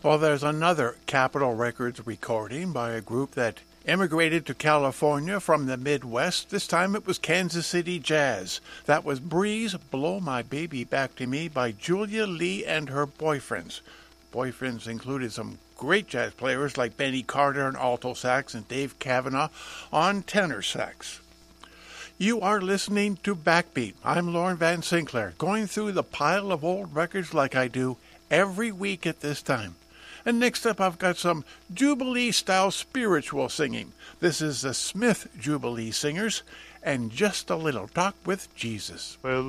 Well, there's another Capitol Records recording by a group that immigrated to California from the Midwest. This time it was Kansas City Jazz. That was Breeze, Blow My Baby Back to Me by Julia Lee and her boyfriends. Boyfriends included some great jazz players like Benny Carter on alto sax and Dave Cavanaugh on tenor sax. You are listening to Backbeat. I'm Lauren Van Sinclair, going through the pile of old records like I do every week at this time. And next up, I've got some Jubilee-style spiritual singing. This is the Smith Jubilee Singers and Just a Little Talk with Jesus. Well,